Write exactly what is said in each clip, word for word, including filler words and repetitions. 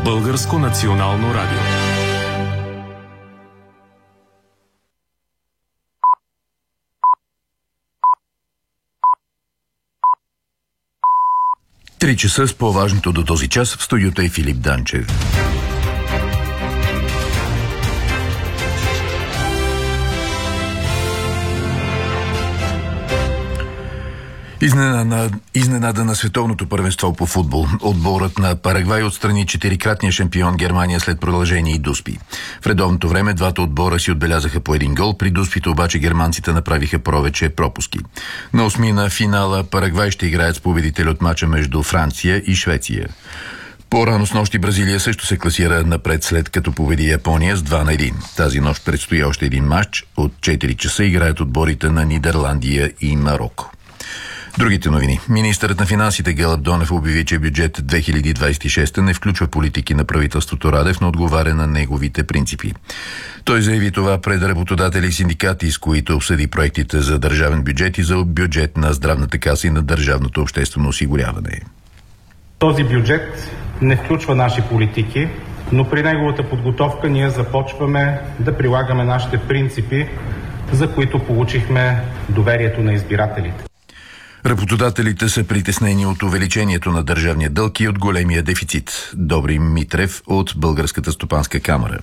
Българско национално радио. Три часа с по-важното до този час. В студиото е Филип Данчев. Изненада, изненада на световното първенство по футбол. Отборът на Парагвай отстрани четирикратния шампион Германия след продължение и дуспи. В редовното време двата отбора си отбелязаха по един гол, при дуспите обаче германците направиха повече пропуски. На осми на финала Парагвай ще играят с победители от мача между Франция и Швеция. По-рано с нощи Бразилия също се класира напред, след като победи Япония с два на един. Тази нощ предстои още един матч. От четири часа играят отборите на Нидерландия и Мароко. Другите новини. Министърът на финансите Гълъб Донев обяви, че бюджет две хиляди двадесет и шеста не включва политики на правителството Радев, но отговаря на неговите принципи. Той заяви това пред работодатели и синдикати, с които обсъди проектите за държавен бюджет и за бюджет на здравната каса и на държавното обществено осигуряване. Този бюджет не включва наши политики, но при неговата подготовка ние започваме да прилагаме нашите принципи, за които получихме доверието на избирателите. Работодателите са притеснени от увеличението на държавния дълг и от големия дефицит. Добри Митрев от Българската стопанска камара.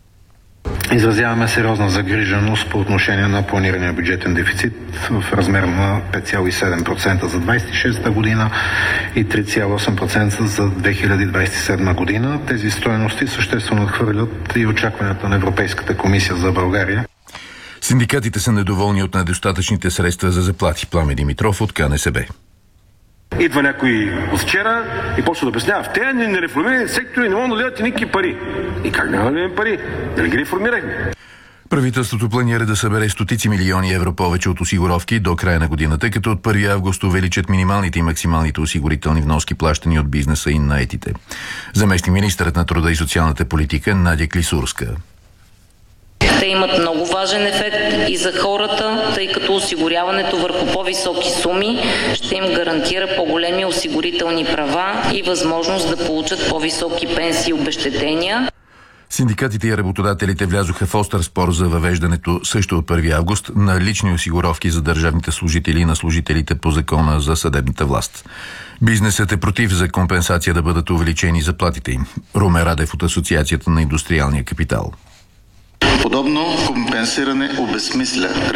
Изразяваме сериозна загриженост по отношение на планирания бюджетен дефицит в размер на пет цяло и седем процента за двадесет и шеста година и три цяло и осем процента за две хиляди двадесет и седма година. Тези стойности съществено надхвърлят и очакванията на Европейската комисия за България. Синдикатите са недоволни от недостатъчните средства за заплати. Пламен Димитров от КНСБ. Идва някой от вчера и почва да обяснява: в тези нереформирани сектори не могат да дадете никакви пари. И как няма да дадем пари? Дали ги реформирахме? Правителството планира да събере стотици милиони евро повече от осигуровки до края на годината, като от първи август увеличат минималните и максималните осигурителни вноски, плащани от бизнеса и наетите. Заместник министърът на труда и социалната политика Надя Клисурска. Те имат много важен ефект и за хората, тъй като осигуряването върху по-високи суми ще им гарантира по-големи осигурителни права и възможност да получат по-високи пенсии и обезщетения. Синдикатите и работодателите влязоха в остър спор за въвеждането също от първи август на лични осигуровки за държавните служители и на служителите по закона за съдебната власт. Бизнесът е против за компенсация да бъдат увеличени заплатите им. Румен Радев от Асоциацията на индустриалния капитал. Подобно компенсиране обезсмисля